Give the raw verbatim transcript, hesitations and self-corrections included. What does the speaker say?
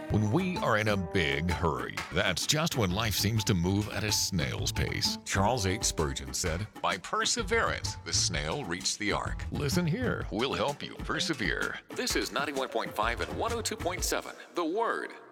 When we are in a big hurry, that's just when life seems to move at a snail's pace. Charles H. Spurgeon said, "By perseverance, the snail reached the ark." Listen here, we'll help you persevere. This is ninety-one point five and one oh two point seven, The Word.